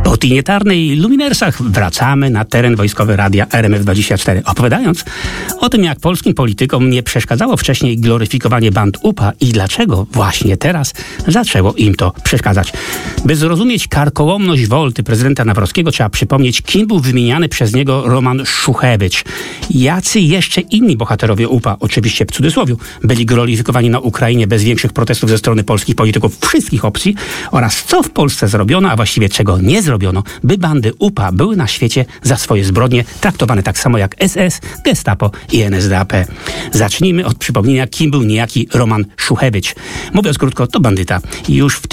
Po Tinie Tarnej i Luminersach wracamy na teren wojskowy radia RMF24, opowiadając o tym, jak polskim politykom nie przeszkadzało wcześniej gloryfikowanie band UPA i dlaczego właśnie teraz zaczęło im to przeszkadzać. By zrozumieć karkołomność wolty prezydenta Nawrockiego, trzeba przypomnieć, kim był wymieniany przez niego Roman Szuchewicz. Jacy jeszcze inni bohaterowie UPA, oczywiście w cudzysłowie, byli gloryfikowani na Ukrainie bez większych protestów ze strony polskich polityków wszystkich opcji oraz co w Polsce zrobiono, a właściwie czego nie zrobiono, by bandy UPA były na świecie za swoje zbrodnie traktowane tak samo jak SS, Gestapo i NSDAP. Zacznijmy od przypomnienia, kim był niejaki Roman Szuchewicz. Mówiąc krótko, to bandyta. Już w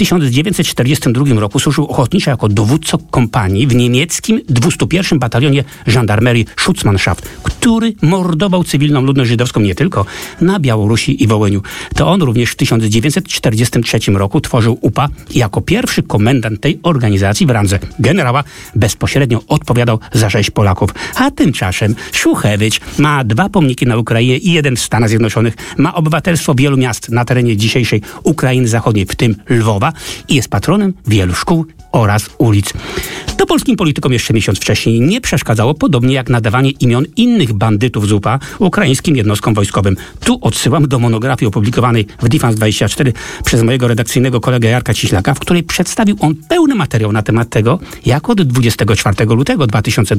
1942 roku służył ochotniczo jako dowódca kompanii w niemieckim 201 batalionie żandarmerii Schutzmannschaft, który mordował cywilną ludność żydowską nie tylko na Białorusi i Wołyniu. To on również w 1943 roku tworzył UPA i jako pierwszy komendant tej organizacji w randze generała bezpośrednio odpowiadał za rzeź Polaków. A tymczasem Szuchewicz ma 2 pomniki na Ukrainie i 1 w Stanach Zjednoczonych, ma obywatelstwo wielu miast na terenie dzisiejszej Ukrainy Zachodniej, w tym Lwowa, i jest patronem wielu szkół oraz ulic. To polskim politykom jeszcze miesiąc wcześniej nie przeszkadzało, podobnie jak nadawanie imion innych bandytów z UPA ukraińskim jednostkom wojskowym. Tu odsyłam do monografii opublikowanej w Defense24 przez mojego redakcyjnego kolegę Jarka Cieślaka, w której przedstawił on pełny materiał na temat tego, jak od 24 lutego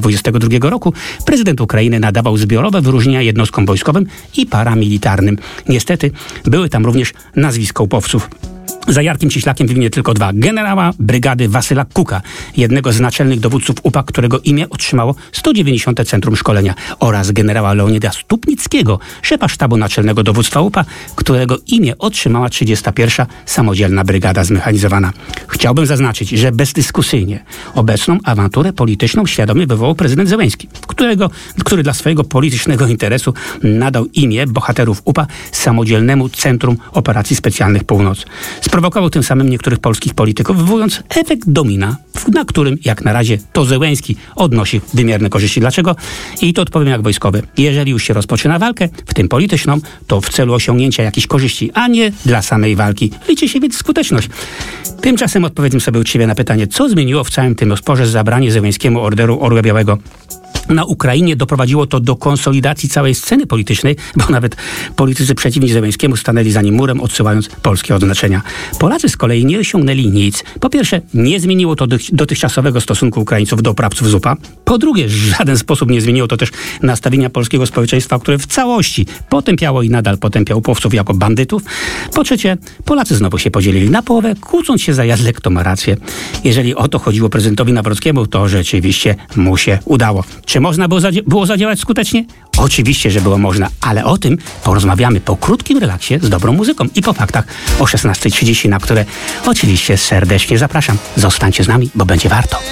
2022 roku prezydent Ukrainy nadawał zbiorowe wyróżnienia jednostkom wojskowym i paramilitarnym. Niestety były tam również nazwiska upowców. Za Jarkiem Cieślakiem wymienię tylko 2. Generała brygady Wasyla Kuka, jednego z naczelnych dowódców UPA, którego imię otrzymało 190. Centrum Szkolenia, oraz generała Leonida Stupnickiego, szefa sztabu naczelnego dowództwa UPA, którego imię otrzymała 31. Samodzielna Brygada Zmechanizowana. Chciałbym zaznaczyć, że bezdyskusyjnie obecną awanturę polityczną świadomie wywołał prezydent Zełenski, który dla swojego politycznego interesu nadał imię bohaterów UPA Samodzielnemu Centrum Operacji Specjalnych Północ. Sprowokował tym samym niektórych polskich polityków, wywołując efekt domina, na którym jak na razie to Zełenski odnosi wymierne korzyści. Dlaczego? I to odpowiem jak wojskowy. Jeżeli już się rozpoczyna walkę, w tym polityczną, to w celu osiągnięcia jakichś korzyści, a nie dla samej walki. Liczy się więc skuteczność. Tymczasem odpowiedzmy sobie uczciwie na pytanie, co zmieniło w całym tym sporze zabranie Zełenskiemu Orderu Orła Białego. Na Ukrainie doprowadziło to do konsolidacji całej sceny politycznej, bo nawet politycy przeciwni Zełenskiemu stanęli za nim murem, odsyłając polskie odznaczenia. Polacy z kolei nie osiągnęli nic. Po pierwsze, nie zmieniło to dotychczasowego stosunku Ukraińców do oprawców z UPA. Po drugie, w żaden sposób nie zmieniło to też nastawienia polskiego społeczeństwa, które w całości potępiało i nadal potępia upowców jako bandytów. Po trzecie, Polacy znowu się podzielili na połowę, kłócąc się za jadle, kto ma rację. Jeżeli o to chodziło prezydentowi Nawrockiemu, to rzeczywiście mu się udało. Czy można było zadziałać skutecznie? Oczywiście, że było można, ale o tym porozmawiamy po krótkim relaksie z dobrą muzyką i po faktach o 16:30, na które oczywiście serdecznie zapraszam. Zostańcie z nami, bo będzie warto.